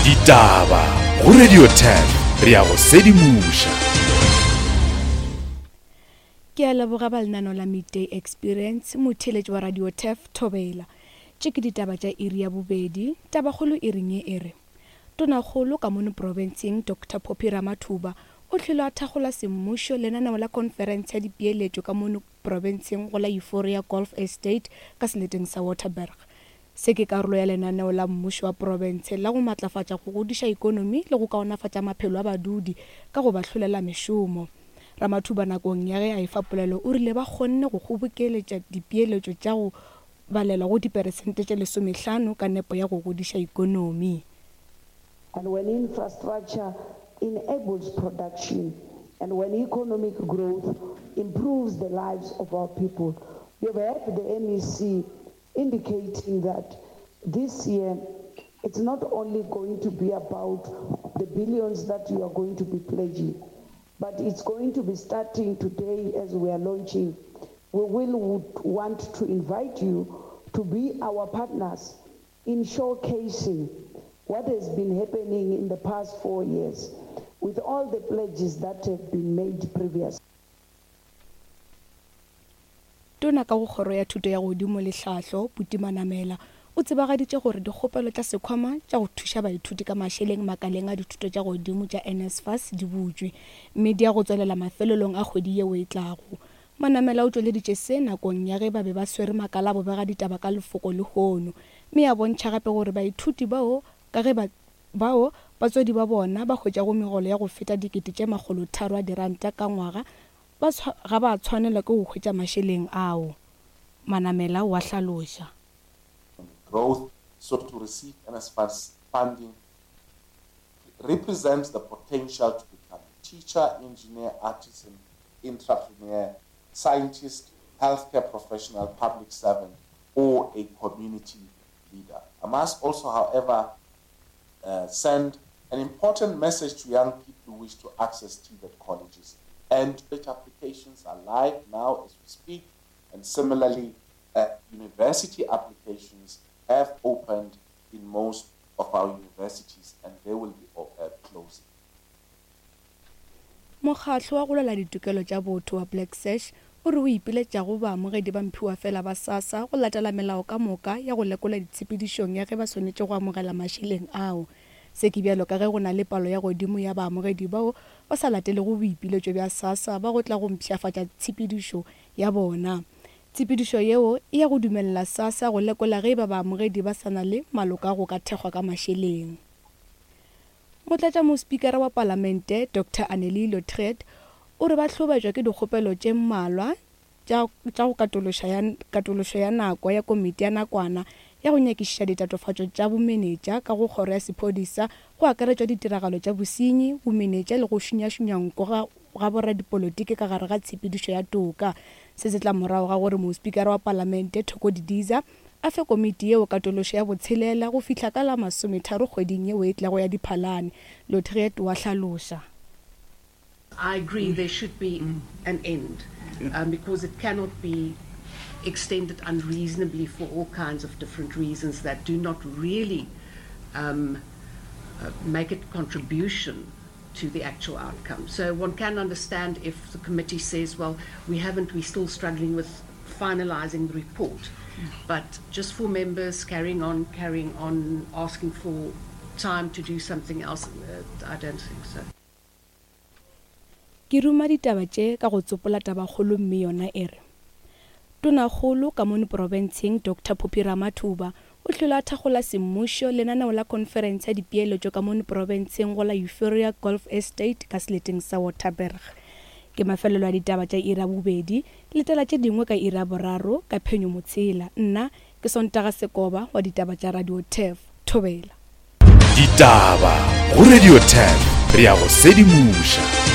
Ditaba go Radio 10 re ya go sedimusha. Ke a leboga ba lenano la Midday Experience motheletši wa Radio 10 Thobela. Tše ke ditaba tša iri ya bobedi, tabakgolo e reng e re. Tonakgolo ka mono provinceng Dr. Phophi Ramathuba o hlile a thagola semmušo lenaneo la conference ya dipeeletšo ka mono provinceng go la Euphoria Golf Estate ka seleteng sa Waterberg. Se ke karolo ya lenaneo la mmušo wa province la go matlafatša go godiša ikonomi le go kaonafatša maphelo a badudi ka go ba hlolela mešomo. Ramathuba nakong ya ge a efa polelo o rile ba kgonne go kgobokeletša dipeeletšo tša go balela go diperesente tše 15 ka nepo ya go godiša ikonomi. And when infrastructure enables production and when economic growth improves the lives of our people, we have had the MEC indicating that this year it's not only going to be about the billions that you are going to be pledging, but it's going to be starting today as we are launching. We would want to invite you to be our partners in showcasing what has been happening in the past 4 years with all the pledges that have been made previously. Tona ka go kgoro ya thuto ya godimo le hlahlo Puti Manamela o tsebagaditše gore dikgopelo tša sekhwama tša go thuša baithuti ka mašeleng makaleng a dithuto tša godimo tša NSFAS di butšwe mme di ya go tswelela mafelelong a kgwedi yeo e tlago. Manamela o tšweleditše se nakong ya ge ba be ba swere makala a bobega ditaba ka lefoko le hono mme a bontšha gape gore baithuti bao ka ge bao batswadi ba bona ba hwetšago megolo ya go feta R300 ka ngwaga ga ba tshwanela ke go hwetša mašeleng ao. Manamela wa hlaloša. Growth sought to receive NSFAS funding represents the potential to become a teacher, engineer, artisan, entrepreneur, scientist, healthcare professional, public servant, or a community leader. I must also, however, send an important message to young people who wish to access TVET colleges. And which applications are live now as we speak, and similarly, university applications have opened in most of our universities, and they will be closing. Mokgatlo wa go lwela ditokelo tša botho wa Black Sash o re o ipiletša go baamogedi ba mphiwa fela ba SASSA go latela melao ka moka ya go lekola ditshepedišong ya ge ba swanetše go amogela mašeleng ao. Se ke bjalo ka ge go na le palo ya godimo ya baamogedi bao ba sa latele go boipiletšo bja SASSA ba go tla go mpšhafatša tshepedišo ya bona. Tshepedišo yeo e ya go dumelela SASSA go lekola ge ba baamogedi ba sana le maloka go ka thekgwa ka mašeleng. Motlatša mospikara wa palamente Dr. Anneli Lotriet o re ba hlobetšwa ke dikgopelo tše mmalwa tša go katološo ya nako ya komiti ya nakwana ya go nyakišiša ditatofatšo tša bomenetša ka go kgoro ya sephodisa go akaretšwa ditiragalo tša bosenyi bomenetša le go šunyašunya nko ga boradipolotiki ka gare ga tshepedišo ya toka. Se se tla morago ga gore mospikara wa palamente Thoko Didiza a fe komiti yeo katološo ya botshelela go fihla ka la 30 kgweding yeo e tlago ya Diphalane. Lotriet wa hlaloša. I agree there should be an end because it cannot be extended unreasonably for all kinds of different reasons that do not really make a contribution to the actual outcome. So one can understand if the committee says, well, we're still struggling with finalizing the report. But just for members carrying on, asking for time to do something else, I don't think so. Ke ruma ditaba tše ka go tsopola tabakgolo mme yona e re. Tonakgolo ka mono provinceng Dr. Phophi Ramathuba o hlile a thagola semmušo lenaneo la conference ya dipeeletšo ka mono provinceng go la Euphoria Golf Estate ka seleteng sa Waterberg. Ke mafelelo a ditaba tša ira bobedi le tela tše dingwe ka ira boraro ka Phenyo Motshela. Nna ke Sontaga Sekoba wa ditaba tša Radio 10 Thobela. Ditaba go Radio 10 re ya go sedimusha.